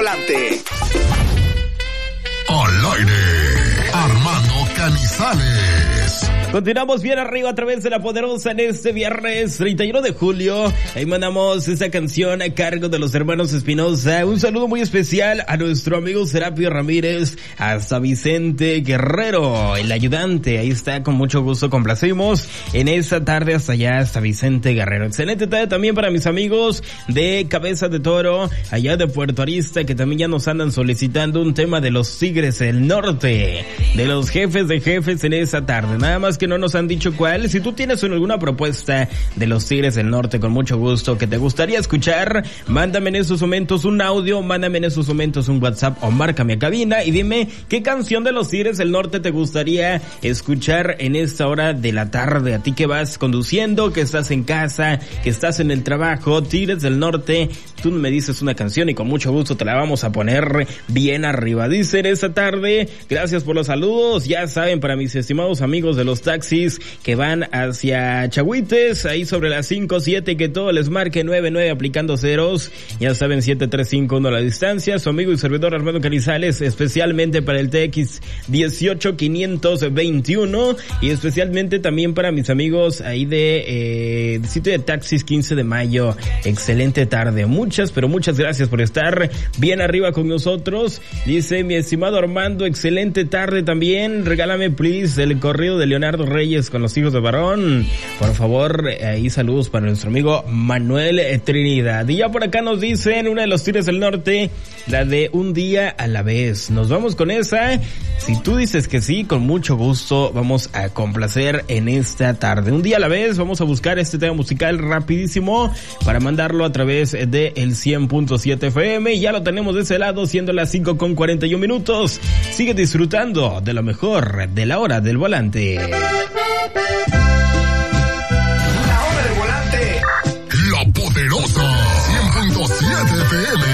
volante. Al aire, Armando Canizales. Continuamos bien arriba a través de La Poderosa en este viernes 31 de julio. Ahí mandamos esta canción a cargo de los hermanos Espinosa. Un saludo muy especial a nuestro amigo Serapio Ramírez, hasta Vicente Guerrero, el ayudante. Ahí está, con mucho gusto complacimos en esta tarde hasta allá, hasta Vicente Guerrero. Excelente tarde también para mis amigos de Cabeza de Toro, allá de Puerto Arista, que también ya nos andan solicitando un tema de los Tigres del Norte, de los jefes de jefes en esta tarde. Nada más que no nos han dicho cuál. Si tú tienes alguna propuesta de los Tigres del Norte, con mucho gusto, que te gustaría escuchar, mándame en estos momentos un audio, mándame en estos momentos un WhatsApp o márcame a cabina y dime qué canción de los Tigres del Norte te gustaría escuchar en esta hora de la tarde. A ti que vas conduciendo, que estás en casa, que estás en el trabajo, Tigres del Norte, tú me dices una canción y con mucho gusto te la vamos a poner bien arriba. Dicen esta tarde, gracias por los saludos, ya saben, para mis estimados amigos de los taxis que van hacia Chagüites, ahí sobre las 5-7, que todo les marque 99 aplicando ceros, ya saben, 7-3-5-1 la distancia. Su amigo y servidor Armando Canizales, especialmente para el TX 18521 y especialmente también para mis amigos ahí de sitio de taxis 15 de mayo. Excelente tarde, muchas gracias por estar bien arriba con nosotros. Dice mi estimado Armando, excelente tarde también, regálame please el corrido de Leonardo Reyes con los hijos de varón, por favor. Ahí saludos para nuestro amigo Manuel Trinidad. Y ya por acá nos dicen una de los Tigres del Norte, la de Un Día a la Vez. Nos vamos con esa. Si tú dices que sí, con mucho gusto vamos a complacer en esta tarde. Un Día a la Vez, vamos a buscar este tema musical rapidísimo para mandarlo a través de el 100.7 FM. Y ya lo tenemos de ese lado, siendo las 5:41. Sigue disfrutando de lo mejor de la hora del volante. La hora del volante. La Poderosa 100.7 FM.